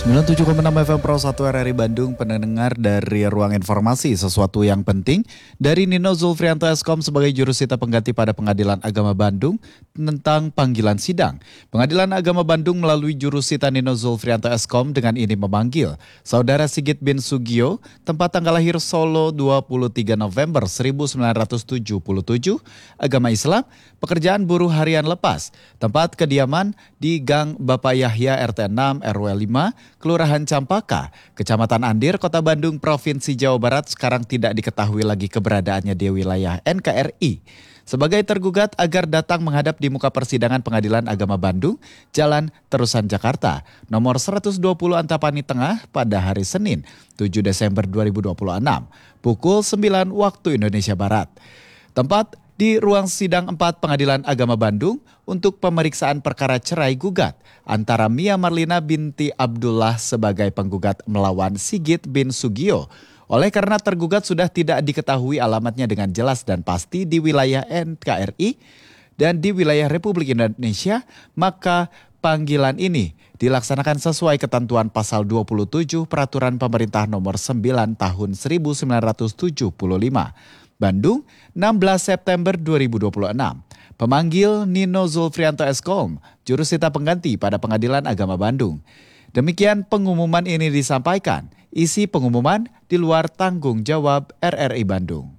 97,6 FM Pro 1 RRI Bandung, pendengar dari Ruang Informasi, sesuatu yang penting dari Nino Zulfrianto Eskom sebagai jurusita pengganti pada Pengadilan Agama Bandung tentang panggilan sidang. Pengadilan Agama Bandung melalui jurusita Nino Zulfrianto Eskom dengan ini memanggil Saudara Sigit bin Sugio, tempat tanggal lahir Solo 23 November 1977, agama Islam, pekerjaan buruh harian lepas, tempat kediaman di Gang Bapak Yahya RT 6 RW 5, Kelurahan Campaka, Kecamatan Andir, Kota Bandung, Provinsi Jawa Barat, sekarang tidak diketahui lagi keberadaannya di wilayah NKRI. Sebagai tergugat agar datang menghadap di muka persidangan Pengadilan Agama Bandung, Jalan Terusan Jakarta, nomor 120 Antapani Tengah pada hari Senin, 7 Desember 2026, pukul 9 waktu Indonesia Barat. Tempat di ruang sidang 4 Pengadilan Agama Bandung untuk pemeriksaan perkara cerai gugat antara Mia Marlina binti Abdullah sebagai penggugat melawan Sigit bin Sugio. Oleh karena tergugat sudah tidak diketahui alamatnya dengan jelas dan pasti di wilayah NKRI dan di wilayah Republik Indonesia, maka panggilan ini dilaksanakan sesuai ketentuan pasal 27 Peraturan Pemerintah Nomor 9 Tahun 1975. Bandung, 16 September 2026. Pemanggil Nino Zulfrianto Eskom, jurusita pengganti pada Pengadilan Agama Bandung. Demikian pengumuman ini disampaikan. Isi pengumuman di luar tanggung jawab RRI Bandung.